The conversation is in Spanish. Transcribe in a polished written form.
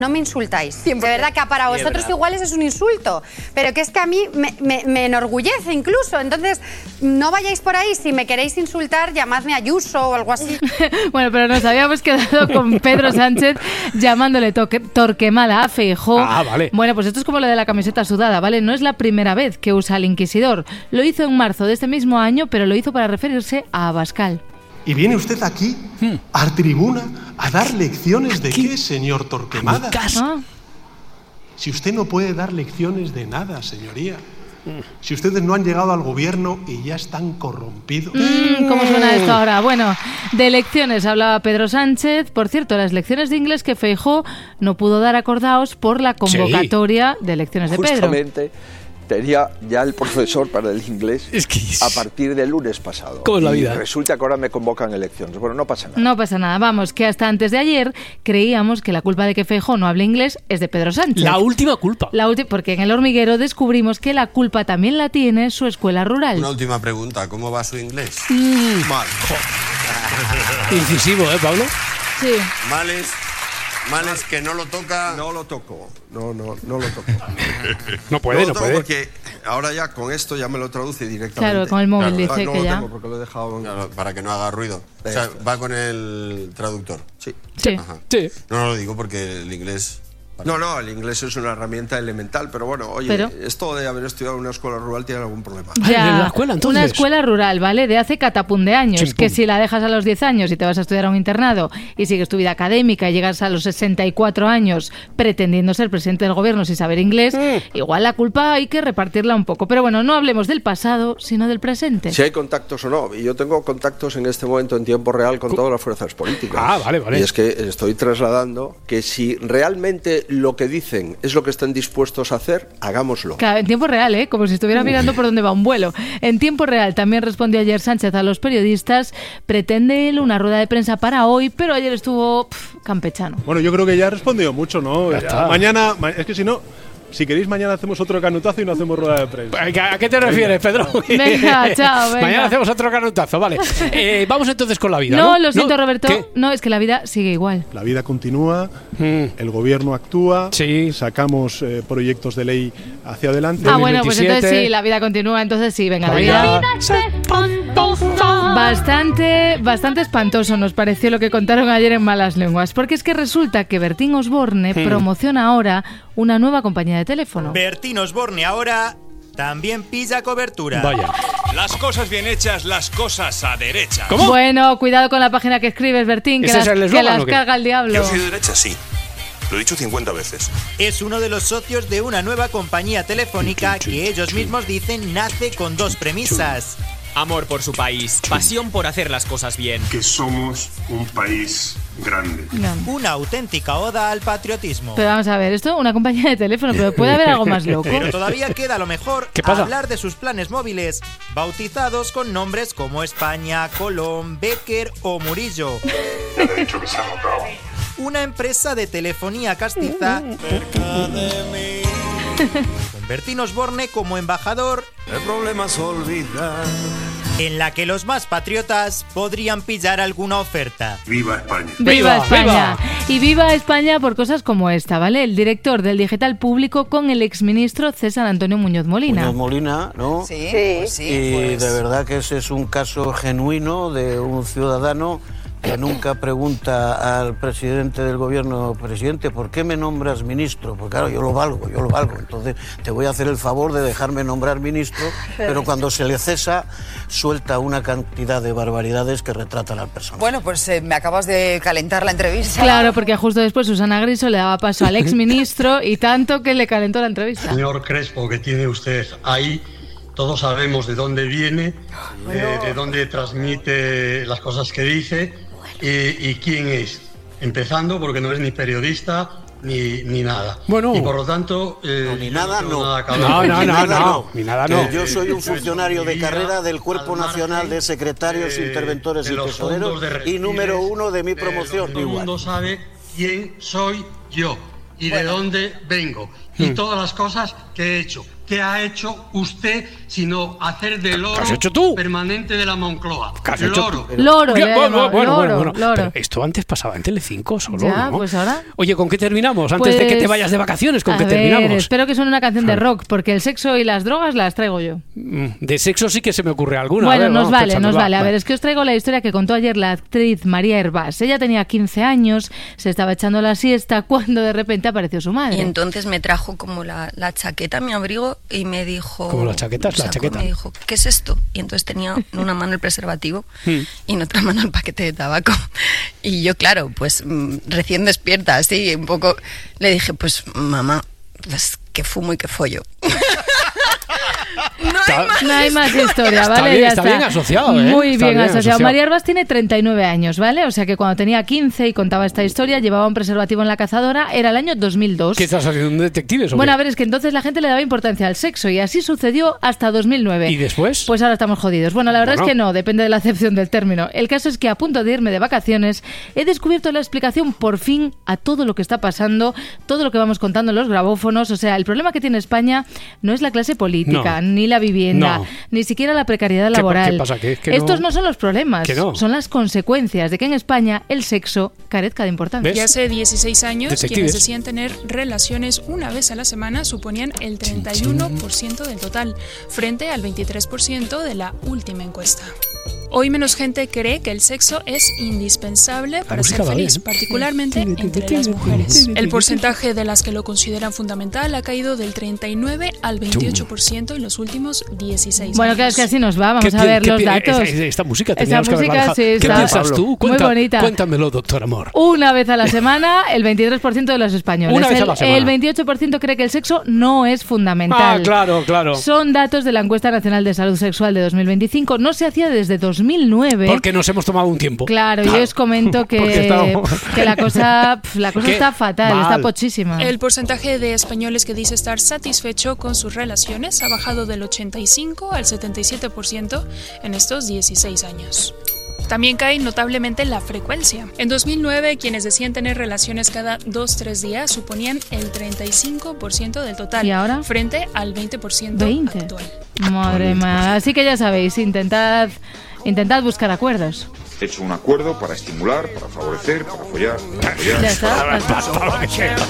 No me insultáis. De verdad que para vosotros igual es un insulto, pero que es que a mí me enorgullece incluso. Entonces, no vayáis por ahí. Si me queréis insultar, llamadme Ayuso o algo así. Bueno, pero nos habíamos quedado con Pedro Sánchez llamándole Torquemada a Feijóo. Ah, vale. Bueno, pues esto es como lo de la camiseta sudada, ¿vale? No es la primera vez que usa al inquisidor. Lo hizo en marzo de este mismo año, pero lo hizo para referirse a Abascal. ¿Y viene usted aquí, a tribuna, a dar lecciones de qué, señor Torquemada? Si usted no puede dar lecciones de nada, señoría. Si ustedes no han llegado al gobierno y ya están corrompidos. ¿Cómo suena esto ahora? Bueno, de elecciones hablaba Pedro Sánchez. Por cierto, las lecciones de inglés que Feijóo no pudo dar acordados por la convocatoria de elecciones de Pedro. Justamente tenía ya el profesor para el inglés a partir del lunes pasado. ¿Cómo es la vida? Y resulta que ahora me convocan elecciones. Bueno, no pasa nada. No pasa nada. Vamos, que hasta antes de ayer creíamos que la culpa de que Feijóo no hable inglés es de Pedro Sánchez. La última culpa. Porque en El Hormiguero descubrimos que la culpa también la tiene su escuela rural. Una última pregunta. ¿Cómo va su inglés? Mal. Incisivo, Pablo? Sí. Males que no lo toca. No lo toco. No lo toco. No puede. Porque ahora ya con esto ya me lo traduce directamente. Claro, con el móvil dice no que lo ya. tengo porque lo he dejado para que no haga ruido. O sea, va con el traductor. Sí. Ajá. Sí. No lo digo porque el inglés. No, el inglés es una herramienta elemental, pero bueno, oye, esto de haber estudiado en una escuela rural tiene algún problema. Ya, ¿la escuela, entonces? Una escuela rural, ¿vale? De hace catapum de años, Chimpum. que si la dejas a los 10 años y te vas a estudiar a un internado y sigues tu vida académica y llegas a los 64 años pretendiendo ser presidente del gobierno sin saber inglés, igual la culpa hay que repartirla un poco. Pero bueno, no hablemos del pasado, sino del presente. Si hay contactos o no, y yo tengo contactos en este momento en tiempo real con todas las fuerzas políticas. Ah, vale. Y es que estoy trasladando que si realmente lo que dicen es lo que están dispuestos a hacer, hagámoslo. Claro, en tiempo real, como si estuviera mirando por dónde va un vuelo. En tiempo real también respondió ayer Sánchez a los periodistas. Pretende él una rueda de prensa para hoy, pero ayer estuvo campechano. Bueno, yo creo que ya ha respondido mucho, ¿no? Ya. Mañana, es que si no, si queréis mañana hacemos otro canutazo y no hacemos rueda de prensa. ¿A qué te refieres, Pedro? Venga, chao, venga. Mañana hacemos otro canutazo, vale. Vamos entonces con la vida, ¿no? No, lo siento, Roberto. ¿Qué? No, es que la vida sigue igual. La vida continúa, el gobierno actúa, sacamos proyectos de ley hacia adelante. Ah, bueno, pues 2027. entonces sí, la vida continúa, entonces sí, venga, la vida. Bastante espantoso nos pareció lo que contaron ayer en Malas Lenguas, porque es que resulta que Bertín Osborne promociona ahora una nueva compañía de teléfono. Bertín Osborne ahora también pilla cobertura. Vaya. Las cosas bien hechas, las cosas a derecha. ¿Cómo? Bueno, cuidado con la página que escribes, Bertín, que ¿Ese las, es el que eslogan, las o qué? carga el diablo. Yo soy de derecha, sí. Lo he dicho 50 veces. Es uno de los socios de una nueva compañía telefónica que ellos mismos dicen nace con dos premisas. Amor por su país, pasión por hacer las cosas bien. Que somos un país grande. No. Una auténtica oda al patriotismo. Pero vamos a ver, esto una compañía de teléfono, pero puede haber algo más loco. Pero todavía queda a lo mejor ¿Qué pasa? hablar de sus planes móviles, bautizados con nombres como España, Colón, Becker o Murillo. Ya te he dicho que se ha notado. Una empresa de telefonía castiza con Bertín Osborne como embajador, El problema es olvidar. en la que los más patriotas podrían pillar alguna oferta. ¡Viva España! ¡Viva España! ¡Viva! Y viva España por cosas como esta, ¿vale? El director del Digital Público con el exministro César Antonio Muñoz Molina. Muñoz Molina, ¿no? Sí, pues sí. Y de verdad que ese es un caso genuino de un ciudadano que nunca pregunta al presidente del gobierno: presidente, ¿por qué me nombras ministro? Porque claro, yo lo valgo, entonces te voy a hacer el favor de dejarme nombrar ministro, pero cuando se le cesa, suelta una cantidad de barbaridades que retratan al personaje. Bueno, pues me acabas de calentar la entrevista. Claro, porque justo después Susana Griso le daba paso al exministro y tanto que le calentó la entrevista. Señor Crespo, que tiene usted ahí, todos sabemos de dónde viene, de dónde transmite las cosas que dice y quién es. Empezando porque no es ni periodista ni nada. Bueno. Y por lo tanto... ni nada, no. Ni nada, no. Yo soy un funcionario de carrera del Cuerpo Nacional de Secretarios, Interventores y Tesoreros y número 1 de mi promoción. Todo el mundo sabe quién soy yo y de dónde vengo y todas las cosas que he hecho. ¿qué ha hecho usted sino hacer de loro ¿Qué has hecho tú? permanente de la Moncloa? ¿Qué has hecho Loro. tú? Loro, Bueno. loro. Pero esto antes pasaba en Telecinco solo, Ya, ¿no? pues ahora. Oye, ¿con qué terminamos? Antes de que te vayas de vacaciones, ¿con qué terminamos? Espero que suene una canción de rock, porque el sexo y las drogas las traigo yo. De sexo sí que se me ocurre alguna. Bueno, a ver, nos vale. A ver, Va. es que os traigo la historia que contó ayer la actriz María Hervás. Ella tenía 15 años, se estaba echando la siesta cuando de repente apareció su madre. Y entonces me trajo como la chaqueta, mi abrigo, y me dijo... ¿Como la chaqueta? La chaqueta. Me dijo, ¿qué es esto? Y entonces tenía en una mano el preservativo y en otra mano el paquete de tabaco. Y yo, claro, pues recién despierta, así, un poco, le dije, pues mamá, pues que fumo y que follo. No hay más historia, ¿vale? Bien, ya está bien asociado, ¿eh? Muy Está bien asociado. María Hervás tiene 39 años, ¿vale? O sea que cuando tenía 15 y contaba esta historia, llevaba un preservativo en la cazadora, era el año 2002. ¿Qué estás haciendo, un detective? Bueno, a ver, es que entonces la gente le daba importancia al sexo y así sucedió hasta 2009. ¿Y después? Pues ahora estamos jodidos. Bueno, la verdad es que no, depende de la acepción del término. El caso es que a punto de irme de vacaciones he descubierto la explicación por fin a todo lo que está pasando, todo lo que vamos contando en los grabófonos. O sea, el problema que tiene España no es la clase política, ni la vivienda, ni siquiera la precariedad laboral. ¿Qué pasa? ¿Que Estos no son los problemas, no. son las consecuencias de que en España el sexo carezca de importancia. Y hace 16 años, Detectives. quienes decían tener relaciones una vez a la semana suponían el 31% del total, frente al 23% de la última encuesta. Hoy menos gente cree que el sexo es indispensable para ser feliz, particularmente entre las mujeres. El porcentaje de las que lo consideran fundamental ha caído del 39 al 28% en los últimos 16 años. Bueno, claro, es que así nos va. Vamos a ver los datos. Esta música teníamos que haber bajado. Sí, ¿Qué piensas tú? Muy bonita. Cuéntamelo, doctor Amor. Una vez a la semana, el 23% de los españoles. Una vez a la semana. El 28% cree que el sexo no es fundamental. Ah, claro. Son datos de la Encuesta Nacional de Salud Sexual de 2025. No se hacía desde 2009. Porque nos hemos tomado un tiempo. Claro, yo os comento que la cosa está fatal, está pochísima. El porcentaje de españoles que dice estar satisfecho con sus relaciones ha bajado del 85 al 77% en estos 16 años. También cae notablemente la frecuencia. En 2009, quienes decían tener relaciones cada 2-3 días suponían el 35% del total. ¿Y ahora? Frente al 20% actual. Madre mía. Así que ya sabéis, intentad buscar acuerdos. He hecho un acuerdo para estimular, para favorecer, para follar. Ya está.